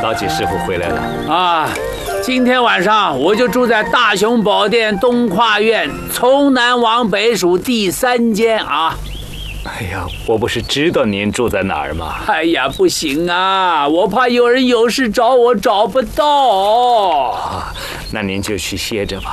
老几师傅回来了啊！今天晚上我就住在大雄宝殿东跨院，从南往北数第3间啊！ 哎呀，我不是知道您住在哪儿吗？ 哎呀，不行啊，我怕有人有事找我找不到。 啊，那您就去歇着吧。